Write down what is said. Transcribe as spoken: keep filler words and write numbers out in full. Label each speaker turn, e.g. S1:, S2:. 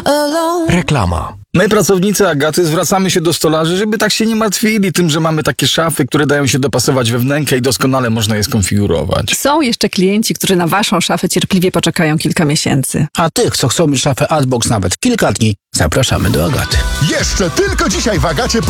S1: alone.
S2: Reklama.
S3: My, pracownicy Agaty, zwracamy się do stolarzy, żeby tak się nie martwili tym, że mamy takie szafy, które dają się dopasować we wnękę i doskonale można je skonfigurować.
S4: Są jeszcze klienci, którzy na waszą szafę cierpliwie poczekają kilka miesięcy.
S5: A tych, co chcą mieć szafę Artbox nawet kilka dni, zapraszamy do Agaty.
S6: Jeszcze tylko dzisiaj w Agacie